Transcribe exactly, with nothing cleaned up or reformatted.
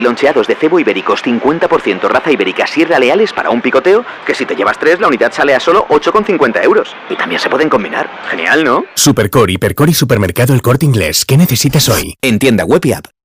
Loncheados de cebo ibéricos cincuenta por ciento raza ibérica Sierra Leales para un picoteo, que si te llevas tres la unidad sale a solo ocho con cincuenta euros. Y también se pueden combinar. Genial, ¿no? Supercore, Hipercore y Supermercado El Corte Inglés. ¿Qué necesitas hoy? En tienda web y app.